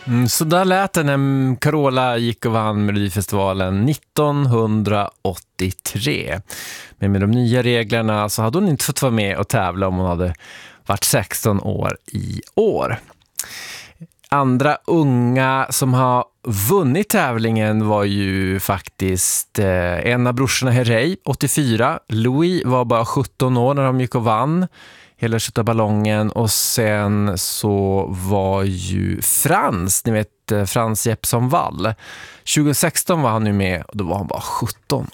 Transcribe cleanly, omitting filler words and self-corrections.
Så där lät det när Carola gick och vann Melodifestivalen 1983. Men med de nya reglerna så hade hon inte fått vara med och tävla om hon hade varit 16 år i år. Andra unga som har vunnit tävlingen var ju faktiskt en av brorsorna Herrey, 84. Louis var bara 17 år när de gick och vann hela Skjuta ballongen, och sen så var ju Frans, ni vet Frans Jeppsson Wall. 2016 var han nu med och då var han bara 17